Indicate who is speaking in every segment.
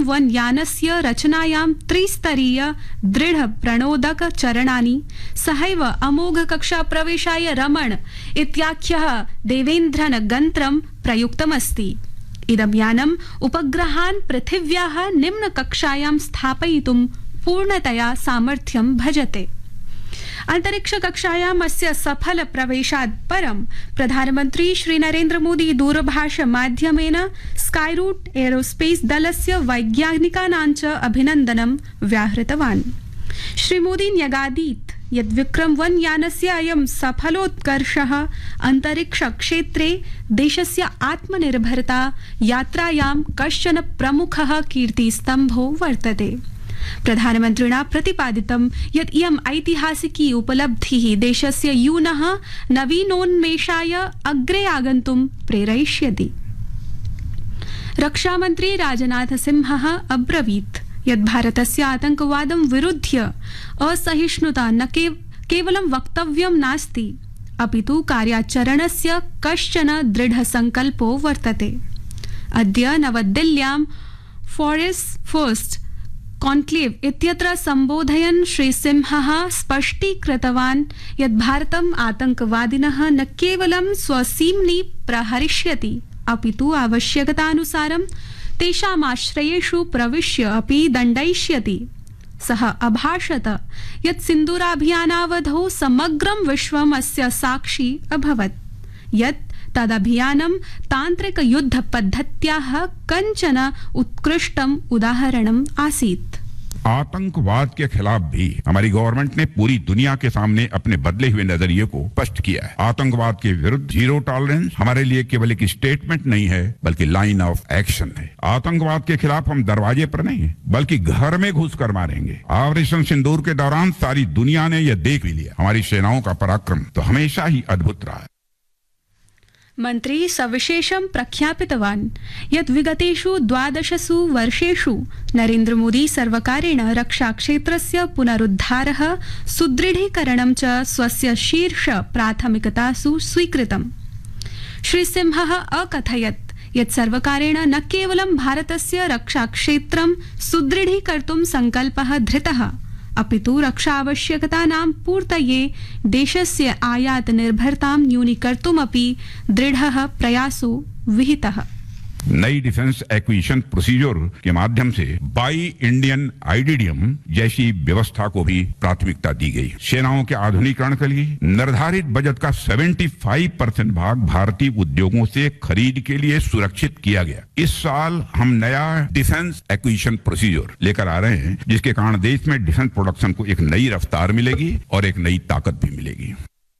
Speaker 1: त्रिविक्रम-1 यानस्य रचनायां त्रिस्तरीय दृढ़ प्रणोदक चरणानि सहैव अमोघ कक्षा प्रवेशाय रमण इत्याख्यः देवेन्द्रन गन्त्रं प्रयुक्तमस्ति। इदं यानम् उपग्रहान् पृथिव्याः निम्न कक्षायां स्थापयितुं पूर्णतया सामर्थ्यं भजते। अंतरिक्ष कक्षायाम् अस्य सफल प्रवेशात् परं प्रधानमन्त्री श्री नरेन्द्र मोदी दूरभाष माध्यमेन स्काईरूट एरोस्पेस दलस्य वैज्ञानिकानां च अभिनन्दनं व्याहृतवान्। श्री मोदी न्यगादीत् यत् विक्रम-1 यानस्य अयं सफलोत्कर्षः अंतरिक्ष क्षेत्रे देशस्य आत्मनिर्भरता यात्रायां कश्चन प्रमुखः कीर्तिस्तम्भो वर्तते। प्रधानमन्त्रिणा प्रतिपादितं यत् इयम् ऐतिहासिकी उपलब्धिः देशस्य यूनः नवीनोन्मेषाय अग्रे आगन्तुं प्रेरयिष्यति। रक्षामन्त्री राजनाथ सिंहः अब्रवीत् यत् भारतस्य आतंकवादं विरुध्य असहिष्णुता न केवलं वक्तव्यं नास्ति अपितु कार्याचरणस्य कश्चन दृढसंकल्पो वर्तते। अद्य नवदिल्ल्यां फॉरेस्ट फर्स्ट कॉन्क्लेव इत्यत्र संबोधयन् श्री सिंहः स्पष्टीकृतवान् यत् भारतम् आतंकवादिनः न केवलं स्वसीम्नि प्रहरिष्यति अपितु आवश्यकतानुसारं तेषाम् आश्रयेषु प्रविश्य अपि दण्डयिष्यति। सः अभाषत यत् सिन्दूराभियानावधौ समग्रं विश्वम् अस्य साक्षी अभवत् यत् तदभियानं तान्त्रिक युद्ध पद्धत्याः कञ्चन उत्कृष्टम् उदाहरणम् आसीत्।
Speaker 2: आतंकवाद के खिलाफ भी हमारी गवर्नमेंट ने पूरी दुनिया के सामने अपने बदले हुए नजरिए को स्पष्ट किया है। आतंकवाद के विरुद्ध जीरो टॉलरेंस हमारे लिए केवल एक स्टेटमेंट नहीं है बल्कि लाइन ऑफ एक्शन है। आतंकवाद के खिलाफ हम दरवाजे पर नहीं बल्कि घर में घुसकर मारेंगे। ऑपरेशन सिंदूर के दौरान सारी दुनिया ने यह देख भी लिया। हमारी सेनाओं का पराक्रम तो हमेशा ही अद्भुत रहा है।
Speaker 1: मन्त्री सविशेषं प्रख्यापितवान् यत् विगतेषु 12 वर्षेषु नरेन्द्र मोदी सर्वकारेण रक्षाक्षेत्रस्य पुनरुद्धारः सुदृढीकरणं च स्वस्य शीर्ष प्राथमिकतासु स्वीकृतम्। श्री सिंहः अकथयत् यत् सर्वकारेण न केवलं भारतस्य रक्षाक्षेत्रं सुदृढीकर्तुं सङ्कल्पः धृतः अपितु रक्षावश्यकतानां पूर्तये देशस्य आयात निर्भरतां न्यूनीकर्तुमपि दृढ़ः प्रयासो विहितः।
Speaker 2: नई डिफेंस एक्विजिशन प्रोसीजर के माध्यम से बाई इंडियन आईडीडीएम जैसी व्यवस्था को भी प्राथमिकता दी गई। सेनाओं के आधुनिकीकरण के लिए निर्धारित बजट का 75% भाग भारतीय उद्योगों से खरीद के लिए सुरक्षित किया गया। इस साल हम नया डिफेंस एक्विजिशन प्रोसीजर लेकर आ रहे हैं जिसके कारण देश में डिफेंस प्रोडक्शन को एक नई रफ्तार मिलेगी और एक नई ताकत भी मिलेगी।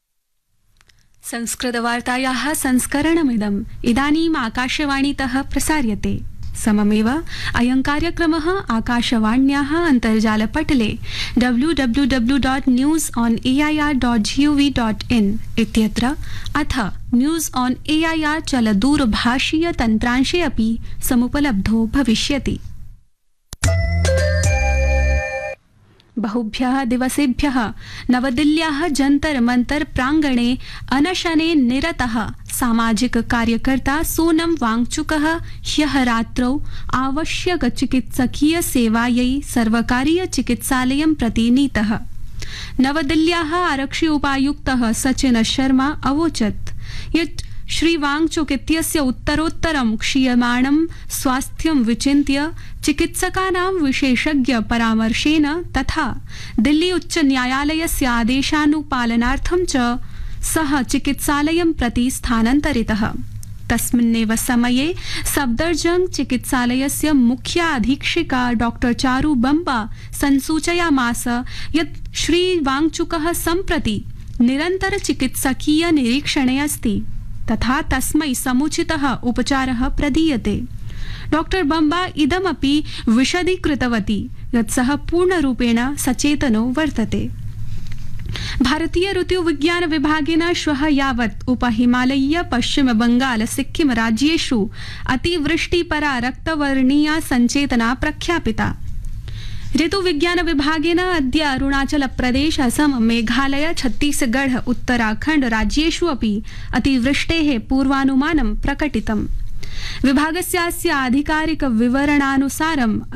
Speaker 1: संस्कृतवार्तायाः संस्करणमिदम् इदानीम् आकाशवाणीतः प्रसार्यते। सममेव अयं कार्यक्रमः आकाशवाण्याः अन्तर्जालपटले www.newsonair.gov.in इत्यत्र अथ न्यूज़ ऑन एआईआर चलदूरभाषीय तन्त्रांशे अपि समुपलब्धो भविष्यति। बहुभ्यः दिवसेभ्यः नवदिल्ल्याः जन्तर मंतर प्रांगणे अनशने निरतः सामाजिक कार्यकर्ता सोनम वांगचुकः ह्यः रात्रौ आवश्यक चिकित्सकीय सेवायै सर्वकारीय चिकित्सालयं प्रति नीतः। नवदिल्ल्याः आरक्षि उपायुक्तः सचिन शर्मा अवोचत् यत् श्री वांगचुक इत्यस्य उत्तरोत्तरं क्षीयमाणं स्वास्थ्यं विचिन्त्य चिकित्सकानां विशेषज्ञ परामर्शेन तथा दिल्ली उच्च न्यायालयस्य आदेशानुपालनार्थं च सः चिकित्सालयं प्रति स्थानान्तरितः। तस्मिन्नेव समये सफदरजंग चिकित्सालयस्य मुख्याधीक्षिका डॉक्टर चारू बम्बा संसूचयामास यत् श्री वांगचुकः सम्प्रति निरन्तर चिकित्सकीय निरीक्षणे अस्ति तथा तस्मै समुचितः उपचारः प्रदीयते। डॉक्टर बम्बा इदमपि विशदीकृतवती यत् सः पूर्णरूपेण सचेतनो वर्तते। भारतीय ऋतुविज्ञान विभागेन श्वः यावत् उपहिमालयीय पश्चिम बंगाल सिक्किम राज्येषु अतिवृष्टिपरा रक्तवर्णीया सञ्चेतना प्रख्यापिता। ऋतुविज्ञान विभागेन अद्य अरुणाचल प्रदेश असम मेघालय छत्तीसगढ़ उत्तराखण्ड राज्येषु अपि अतिवृष्टेः पूर्वानुमानं प्रकटितम्। विभागस्यास्य आधिकारिक विवरणानुसारम्